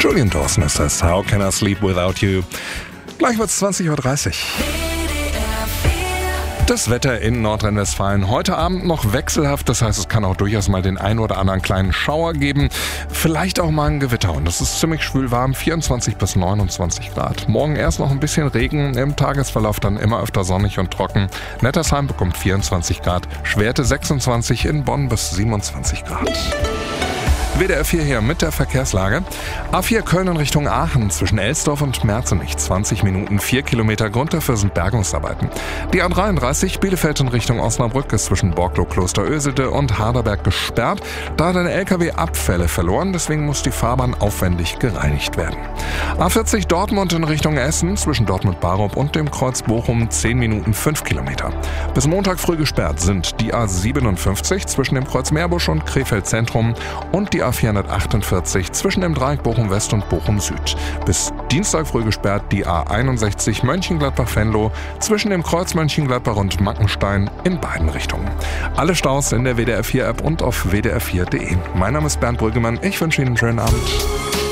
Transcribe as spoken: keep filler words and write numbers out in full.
Julian Dawson ist das. How Can I Sleep Without You? Gleich wird's zwanzig Uhr dreißig. Das Wetter in Nordrhein-Westfalen heute Abend noch wechselhaft, das heißt, es kann auch durchaus mal den ein oder anderen kleinen Schauer geben, vielleicht auch mal ein Gewitter und es ist ziemlich schwül warm, vierundzwanzig bis neunundzwanzig Grad. Morgen erst noch ein bisschen Regen, im Tagesverlauf dann immer öfter sonnig und trocken. Nettersheim bekommt vierundzwanzig Grad, Schwerte sechsundzwanzig, in Bonn bis siebenundzwanzig Grad. W D R vier hier mit der Verkehrslage. A vier Köln in Richtung Aachen zwischen Elsdorf und Merzenich. zwanzig Minuten, vier Kilometer. Grund dafür sind Bergungsarbeiten. Die A dreiunddreißig Bielefeld in Richtung Osnabrück ist zwischen Borglo Klosterösede und Harderberg gesperrt. Da hat ein L K W Abfälle verloren, deswegen muss die Fahrbahn aufwendig gereinigt werden. A vierzig Dortmund in Richtung Essen zwischen Dortmund-Barup und dem Kreuz Bochum zehn Minuten, fünf Kilometer. Bis Montag früh gesperrt sind die A siebenundfünfzig zwischen dem Kreuz Meerbusch und Krefeld Zentrum und die A vierhundertachtundvierzig zwischen dem Dreieck Bochum West und Bochum Süd. Bis Dienstag früh gesperrt die A einundsechzig Mönchengladbach-Venlo zwischen dem Kreuz Mönchengladbach und Mackenstein in beiden Richtungen. Alle Staus in der W D R vier App und auf w d r vier punkt d e. Mein Name ist Bernd Brüggemann. Ich wünsche Ihnen einen schönen Abend.